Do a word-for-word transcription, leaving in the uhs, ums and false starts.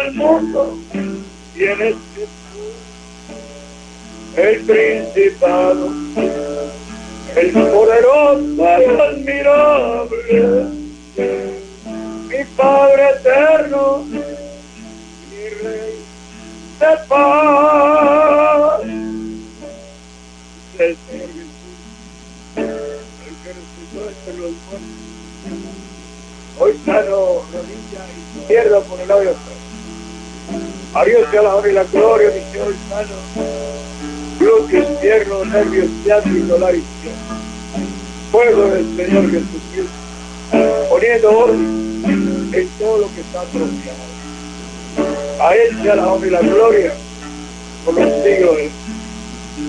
el mundo tienes que tú, el principado, el poderoso y admirable, mi Padre eterno, mi Rey de paz, el Señor Jesús, el que resucitó entre los muertos, hoy sano rodilla izquierda por el lado de atrás. A Dios sea la honra y la gloria, mi Señor sano, glúteo izquierdo, nervio ciático y solar izquierdo. Fuego del Señor Jesucristo, poniendo orden en todo lo que está atrofiado. A Él sea la honra y la gloria por los siglos del